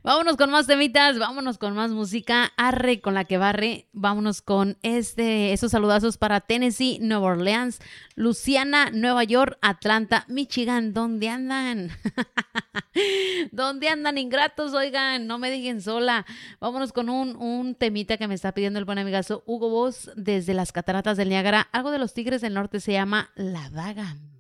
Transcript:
Vámonos con más temitas, vámonos con más música. Arre con la que barre. Vámonos con esos saludazos para Tennessee, Nueva Orleans, Luciana, Nueva York, Atlanta, Michigan. ¿Dónde andan? ¿Dónde andan ingratos? Oigan, no me dejen sola. Vámonos con un temita que me está pidiendo el buen amigazo Hugo Boss desde las Cataratas del Niágara. Algo de los Tigres del Norte se llama La Daga.